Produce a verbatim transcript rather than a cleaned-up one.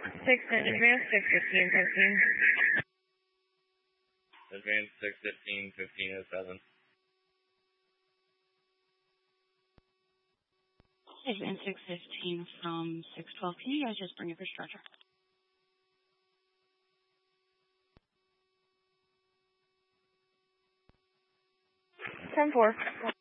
Six advance six fifteen fifteen. Advance six fifteen fifteen oh seven. Advance six fifteen from six twelve. Can you guys just bring it for stretcher? ten four.